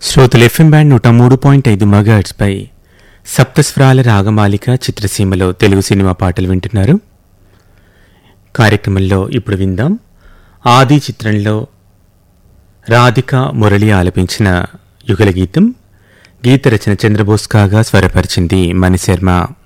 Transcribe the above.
శ్రోతలు FM band 103.5 megahertz పై సప్తస్వరాల రాగమాలిక చిత్రసీమలో Telugu cinema పాటలు వింటున్నారు. కార్యక్రమంలో ఇప్పుడు విందాం. ఆది చిత్రంలో రాధిక మురళి ఆలపించిన యుగల గీతం. గీత రచన చంద్రబోస్ కాగా స్వరపరిచింది మణిశర్మ.